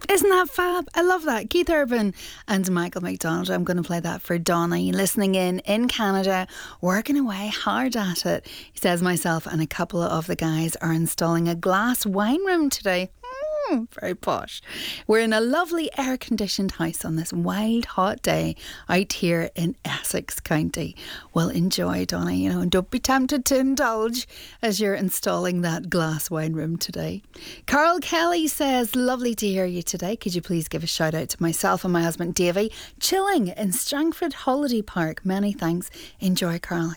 Isn't that fab? I love that. Keith Urban and Michael McDonald. I'm going to play that for Donnie, listening in Canada, working away hard at it. He says, myself and a couple of the guys are installing a glass wine room today. Very posh. We're in a lovely air-conditioned house on this wild hot day out here in Essex County. Well, enjoy, Donnie, and don't be tempted to indulge as you're installing that glass wine room today. Carl Kelly says, lovely to hear you today. Could you please give a shout out to myself and my husband Davey, chilling in Strangford Holiday Park. Many thanks. Enjoy, Carl.